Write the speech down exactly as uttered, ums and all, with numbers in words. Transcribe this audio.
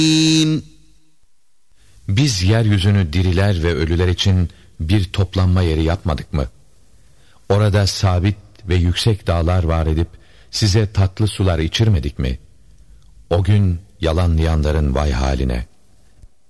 Biz yeryüzünü diriler ve ölüler için bir toplanma yeri yapmadık mı? Orada sabit ve yüksek dağlar var edip size tatlı sular içirmedik mi? O gün yalanlayanların vay haline.